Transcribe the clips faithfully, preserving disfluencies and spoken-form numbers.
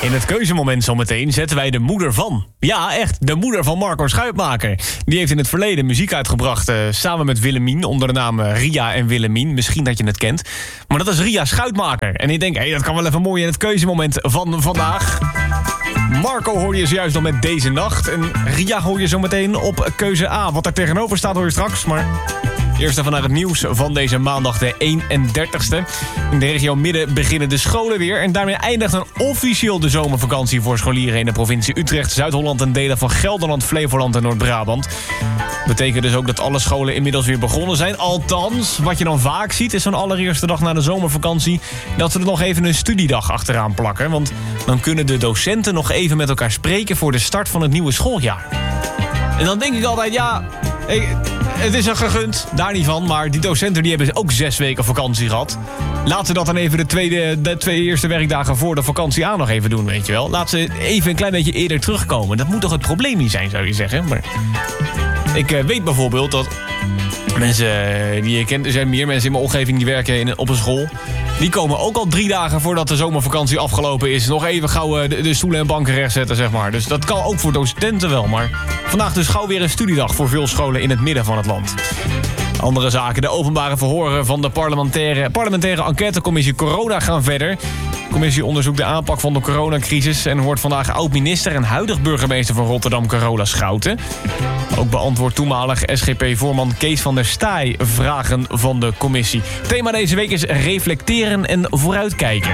In het keuzemoment zometeen zetten wij de moeder van. Ja, echt, de moeder van Marco Schuitmaker. Die heeft in het verleden muziek uitgebracht... Uh, samen met Willemien, onder de naam uh, Ria en Willemien. Misschien dat je het kent. Maar dat is Ria Schuitmaker. En ik denk, hé, hey, dat kan wel even mooi in het keuzemoment van vandaag. Marco hoor je zojuist nog met Deze Nacht. En Ria hoor je zometeen op keuze A. Wat er tegenover staat hoor je straks, maar... Eerst even naar het nieuws van deze maandag de eenendertigste. In de regio Midden beginnen de scholen weer... en daarmee eindigt dan officieel de zomervakantie voor scholieren... in de provincie Utrecht, Zuid-Holland en delen van Gelderland, Flevoland en Noord-Brabant. Dat betekent dus ook dat alle scholen inmiddels weer begonnen zijn. Althans, wat je dan vaak ziet is zo'n allereerste dag na de zomervakantie... dat ze er nog even een studiedag achteraan plakken. Want dan kunnen de docenten nog even met elkaar spreken... voor de start van het nieuwe schooljaar. En dan denk ik altijd, ja... Ik, het is een gegund, daar niet van. Maar die docenten die hebben ook zes weken vakantie gehad. Laten ze dat dan even de, tweede, de twee eerste werkdagen voor de vakantie aan nog even doen, weet je wel. Laat ze even een klein beetje eerder terugkomen. Dat moet toch het probleem niet zijn, zou je zeggen. Maar ik uh, weet bijvoorbeeld dat mensen uh, die je kent... Er zijn meer mensen in mijn omgeving die werken in, op een school... Die komen ook al drie dagen voordat de zomervakantie afgelopen is... nog even gauw uh, de, de stoelen en banken rechtzetten, zeg maar. Dus dat kan ook voor docenten wel, maar... vandaag dus gauw weer een studiedag voor veel scholen in het midden van het land. Andere zaken, de openbare verhoren van de parlementaire, parlementaire enquêtecommissie Corona gaan verder. De commissie onderzoekt de aanpak van de coronacrisis... en hoort vandaag oud-minister en huidig burgemeester van Rotterdam, Carola Schouten. Ook beantwoordt toenmalig S G P-voorman Kees van der Staaij vragen van de commissie. Thema deze week is reflecteren en vooruitkijken.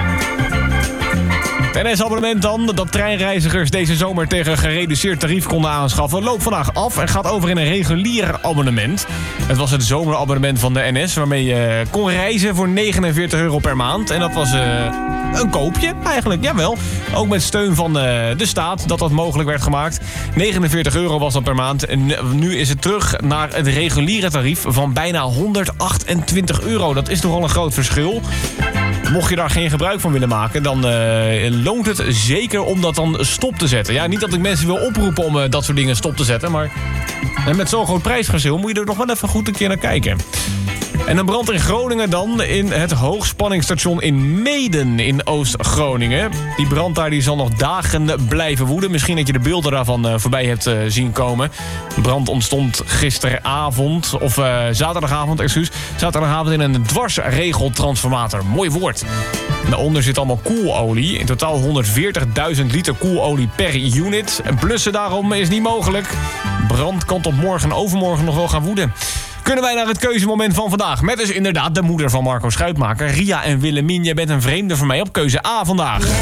Het N S-abonnement dan, dat treinreizigers deze zomer tegen gereduceerd tarief konden aanschaffen... loopt vandaag af en gaat over in een regulier abonnement. Het was het zomerabonnement van de N S... waarmee je kon reizen voor negenenveertig euro per maand. En dat was uh, een koopje eigenlijk, jawel. Ook met steun van uh, de staat dat dat mogelijk werd gemaakt. negenenveertig euro was dat per maand. En nu is het terug naar het reguliere tarief van bijna honderdachtentwintig euro. Dat is toch al een groot verschil. Mocht je daar geen gebruik van willen maken, dan uh, loont het zeker om dat dan stop te zetten. Ja, niet dat ik mensen wil oproepen om uh, dat soort dingen stop te zetten, maar en met zo'n groot prijsverschil moet je er nog wel even goed een keer naar kijken. En een brand in Groningen dan, in het hoogspanningsstation in Meeden in Oost-Groningen. Die brand daar die zal nog dagen blijven woeden. Misschien dat je de beelden daarvan uh, voorbij hebt uh, zien komen. De brand ontstond gisteravond, of uh, zaterdagavond, excuus. Zaterdagavond in een dwarsregeltransformator. Mooi woord. Daaronder zit allemaal koelolie. In totaal honderdveertigduizend liter koelolie per unit. En blussen daarom is niet mogelijk. Brand kan tot morgen en overmorgen nog wel gaan woeden. Kunnen wij naar het keuzemoment van vandaag. Met dus inderdaad de moeder van Marco Schuitmaker, Ria en Willemien. Jij bent een vreemde voor mij op keuze A vandaag.